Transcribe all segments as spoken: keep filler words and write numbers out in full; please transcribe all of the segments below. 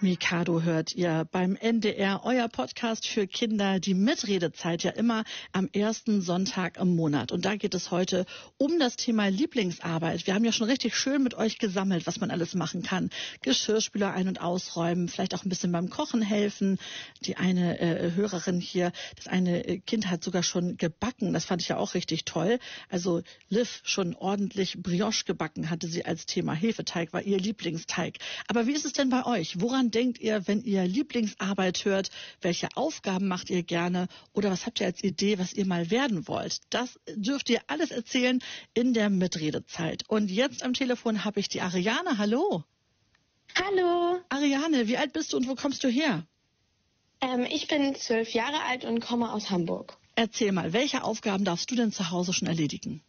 Mikado hört ihr beim N D R, euer Podcast für Kinder, die Mitredezeit ja immer am ersten Sonntag im Monat. Und da geht es heute um das Thema Lieblingsarbeit. Wir haben ja schon richtig schön mit euch gesammelt, was man alles machen kann. Geschirrspüler ein- und ausräumen, vielleicht auch ein bisschen beim Kochen helfen. Die eine äh, Hörerin hier, das eine Kind hat sogar schon gebacken. Das fand ich ja auch richtig toll. Also Liv schon ordentlich Brioche gebacken, hatte sie als Thema. Hefeteig war ihr Lieblingsteig. Aber wie ist es denn bei euch? Woran denkt ihr, wenn ihr Lieblingsarbeit hört? Welche Aufgaben macht ihr gerne? Oder was habt ihr als Idee, was ihr mal werden wollt? Das dürft ihr alles erzählen in der Mitredezeit. Und jetzt am Telefon habe ich die Ariane. Hallo. Hallo. Ariane, wie alt bist du und wo kommst du her? Ähm, ich bin zwölf Jahre alt und komme aus Hamburg. Erzähl mal, welche Aufgaben darfst du denn zu Hause schon erledigen?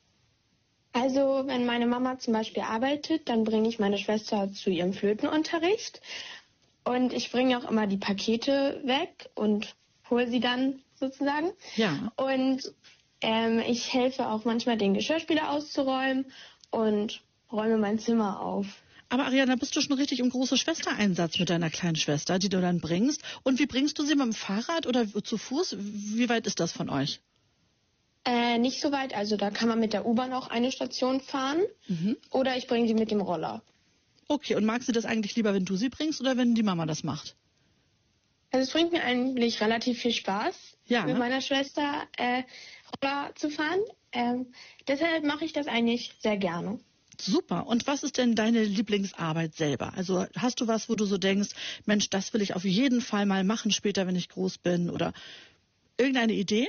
Also, wenn meine Mama zum Beispiel arbeitet, dann bringe ich meine Schwester zu ihrem Flötenunterricht. Und ich bringe auch immer die Pakete weg und hole sie dann sozusagen. Ja. Und ähm, ich helfe auch manchmal, den Geschirrspüler auszuräumen und räume mein Zimmer auf. Aber Ariana, bist du schon richtig im große Schwestereinsatz mit deiner kleinen Schwester, die du dann bringst? Und wie bringst du sie, mit dem Fahrrad oder zu Fuß? Wie weit ist das von euch? Äh, nicht so weit, also da kann man mit der U-Bahn auch eine Station fahren. Mhm. Oder ich bringe sie mit dem Roller. Okay, und magst du das eigentlich lieber, wenn du sie bringst oder wenn die Mama das macht? Also es bringt mir eigentlich relativ viel Spaß, ja. mit meiner Schwester äh, Roller zu fahren. Ähm, deshalb mache ich das eigentlich sehr gerne. Super. Und was ist denn deine Lieblingsarbeit selber? Also hast du was, wo du so denkst, Mensch, das will ich auf jeden Fall mal machen später, wenn ich groß bin? Oder irgendeine Idee?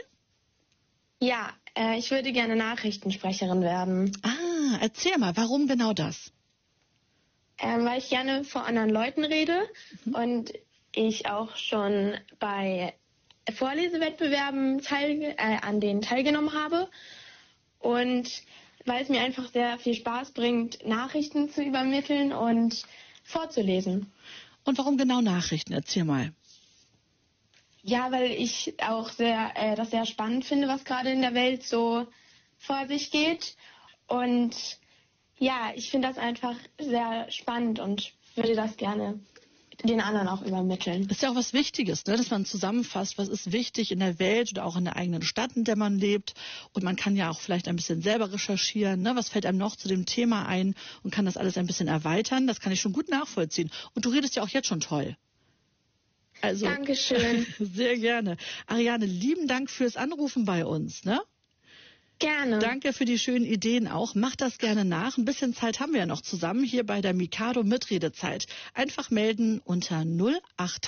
Ja, äh, ich würde gerne Nachrichtensprecherin werden. Ah, erzähl mal, warum genau das? Ähm, weil ich gerne vor anderen Leuten rede mhm. und ich auch schon bei Vorlesewettbewerben teil, äh, an denen teilgenommen habe. Und weil es mir einfach sehr viel Spaß bringt, Nachrichten zu übermitteln und vorzulesen. Und warum genau Nachrichten? Erzähl mal. Ja, weil ich auch sehr, äh, das sehr spannend finde, was gerade in der Welt so vor sich geht. Und ja, ich finde das einfach sehr spannend und würde das gerne den anderen auch übermitteln. Das ist ja auch was Wichtiges, ne? Dass man zusammenfasst, was ist wichtig in der Welt oder auch in der eigenen Stadt, in der man lebt. Und man kann ja auch vielleicht ein bisschen selber recherchieren, ne? Was fällt einem noch zu dem Thema ein und kann das alles ein bisschen erweitern. Das kann ich schon gut nachvollziehen. Und du redest ja auch jetzt schon toll. Also, Dankeschön. Sehr gerne. Ariane, lieben Dank fürs Anrufen bei uns, ne? Gerne. Danke für die schönen Ideen auch. Macht das gerne nach. Ein bisschen Zeit haben wir ja noch zusammen hier bei der Mikado Mitredezeit. Einfach melden unter null acht